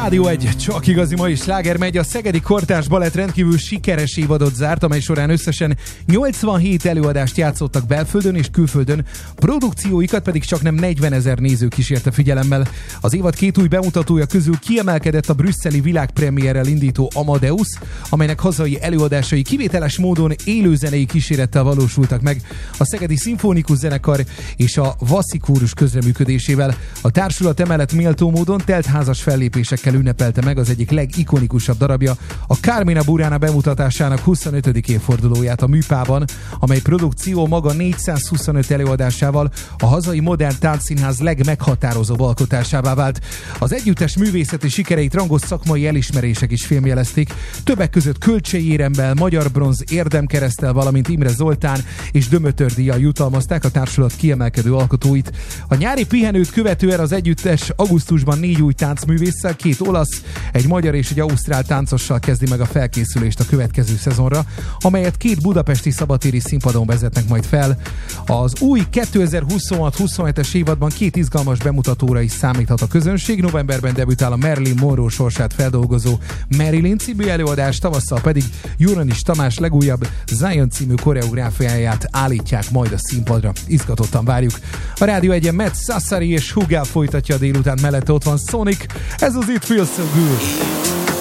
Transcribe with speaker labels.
Speaker 1: Rádió 1, csak igazi mai sláger megy. A Szegedi Kortárs Balett rendkívül sikeres évadot zárt, amely során összesen 87 előadást játszottak belföldön és külföldön, produkcióikat pedig csaknem 40 000 néző kísérte figyelemmel. Az évad két új bemutatója közül kiemelkedett a brüsszeli világpremierrel indító Amadeus, amelynek hazai előadásai kivételes módon élőzenei kísérettel valósultak meg a Szegedi Szimfonikus Zenekar és a Vasszi Kórus közreműködésével. A társulat emellett méltó módon teltházas fellépésekkel ünnepelte meg az egyik legikonikusabb darabja, a Carmina Burana bemutatásának 25. évfordulóját a Műpában, amely produkció maga 425 előadásával a hazai modern táncszínház legmeghatározóbb alkotásává vált. Az együttes művészeti sikereit rangos szakmai elismerések is fémjelezték, többek között Kölcsey éremmel, Magyar Bronz érdemkereszttel, valamint Imre Zoltán és Dömötör díjjal jutalmazták a társulat kiemelkedő alkotóit. A nyári pihenőt követően az együttes augusztusban 4 új táncművésszel, 2 olasz, egy magyar és egy ausztrál táncossal kezdi meg a felkészülést a következő szezonra, amelyet 2 budapesti szabadtéri színpadon vezetnek majd fel. Az új 2026-27-es évadban 2 izgalmas bemutatóra is számíthat a közönség. Novemberben debütál a Marilyn Monroe sorsát feldolgozó Marilyn című előadás, tavasszal pedig Juranis Tamás legújabb Zion című koreográfiáját állítják majd a színpadra. Izgatottan várjuk. A Rádió 1-en Matt Sassari és Hugel folytatja a délután, mellette ott van Sonic. Ez az It Feels So Good.